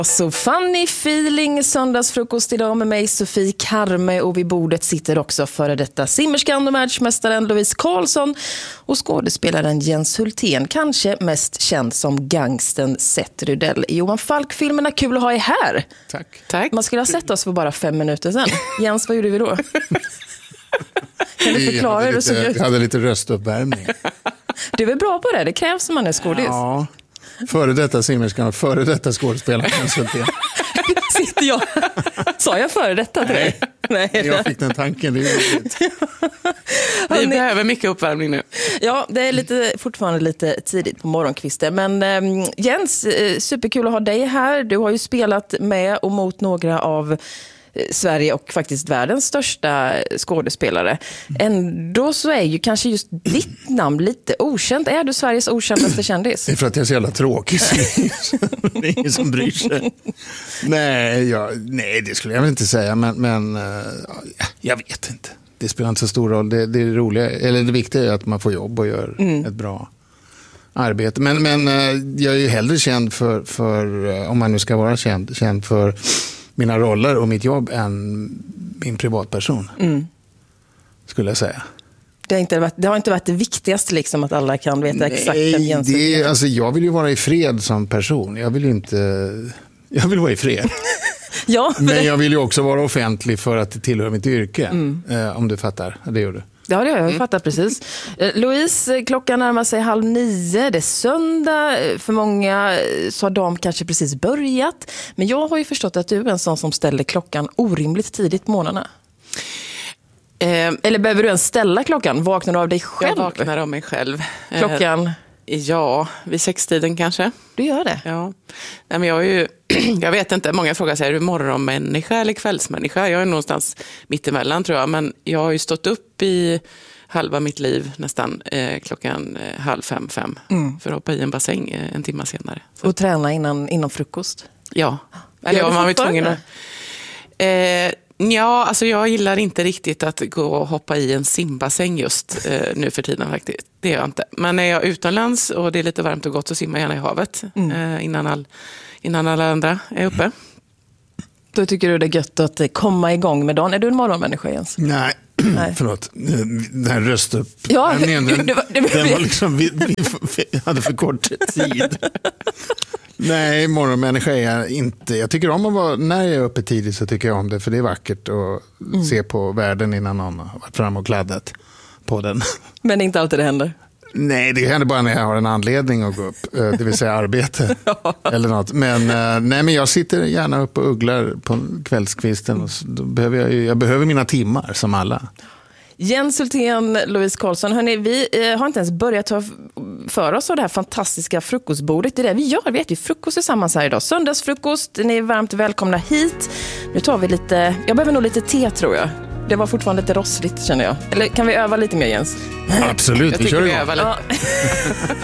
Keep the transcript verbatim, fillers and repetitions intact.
Så funny feeling, söndagsfrukost idag med mig Sofie Karme, och vid bordet sitter också före detta simmerskan och världsmästaren Louise Karlsson och skådespelaren Jens Hultén, kanske mest känd som gangsten Seth Rydell i Johan Falk-filmerna. Kul att ha er här. Tack. Tack. Man skulle ha sett oss för bara fem minuter sedan. Jens, vad gjorde vi då? Kan du förklara hur det såg ut? Jag hade lite röstuppvärmning. Du är väl bra på det, det krävs som man är skådis. Ja, före detta simmerskan och före detta skådespelaren. Sitter jag. Sa jag före detta till dig? Nej, jag fick den tanken. Det är Vi behöver mycket uppvärmning nu. Ja, det är lite, fortfarande lite tidigt på morgonkvisten. Men eh, Jens, eh, superkul att ha dig här. Du har ju spelat med och mot några av Sverige och faktiskt världens största skådespelare. Ändå så är ju kanske just ditt namn lite okänt. Är du Sveriges okändaste kändis? Det är för att jag är så jävla tråkig. Det är ingen som bryr sig. Nej, jag, nej, det skulle jag väl inte säga. Men, men jag vet inte. Det spelar inte så stor roll. Det, det, är det, roliga, eller det viktiga är att man får jobb och gör mm. ett bra arbete. Men, men jag är ju hellre känd för, för om man nu ska vara känd, känd för mina roller och mitt jobb än min privatperson, mm. skulle jag säga. Det har, inte varit, det har inte varit det viktigaste liksom, att alla kan veta Nej, exakt vem Jens är. Alltså, jag vill ju vara i fred som person. Jag vill inte... Jag vill vara i fred. Ja, men det... jag vill ju också vara offentlig för att det tillhör mitt yrke. Mm. Eh, om du fattar. Det gör du. Ja, det har jag mm. fattat precis. Louise, klockan närmar sig halv nio. Det är söndag. För många så har de kanske precis börjat. Men jag har ju förstått att du är en sån som ställer klockan orimligt tidigt på morgnarna. Eh, Eller behöver du ens ställa klockan? Vaknar du av dig själv? Jag vaknar av mig själv. Klockan? Eh, ja, vid sextiden kanske. Du gör det? Ja. Nej, men jag är ju... Jag vet inte, många frågar sig, är du morgonmänniska eller kvällsmänniska? Jag är någonstans mittemellan tror jag, men jag har ju stått upp i halva mitt liv nästan eh, klockan eh, halv fem, fem mm. för att hoppa i en bassäng eh, en timme senare. Så. Och träna innan, innan frukost? Ja, eller ja, man var tvungen att... Eh, ja, alltså jag gillar inte riktigt att gå och hoppa i en simbassäng just eh, nu för tiden faktiskt. Det gör jag inte. Men när jag är utomlands och det är lite varmt och gott så simmar jag gärna i havet mm. eh, innan all... innan alla andra är uppe. Då tycker du det är gött att komma igång med dagen. Är du en morgonmänniska, Jens? Nej, Nej. förlåt. Den här röstupp... Ja, den, den, det var, det var, den var liksom... Vi, vi, vi hade för kort tid. Nej, morgonmänniska är jag inte. Jag tycker om att vara... När jag är uppe tidigt så tycker jag om det. För det är vackert att mm. se på världen innan någon har varit fram och kladdat på den. Men inte alltid det händer. Nej, det händer bara när jag har en anledning att gå upp, det vill säga arbete ja. eller något. Men, nej, men jag sitter gärna upp och ugglar på kvällskvisten och då behöver jag, jag behöver mina timmar som alla. Jens Hultén, Louise Karlsson, hörni, vi har inte ens börjat ta för oss av det här fantastiska frukostbordet. Det är det vi gör, vi äter ju frukost tillsammans här idag. Söndagsfrukost, ni är varmt välkomna hit. Nu tar vi lite, jag behöver nog lite te tror jag. Det var fortfarande lite rossligt känner jag. Eller kan vi öva lite mer, Jens? Absolut, jag vi kör vi igång. Öva lite.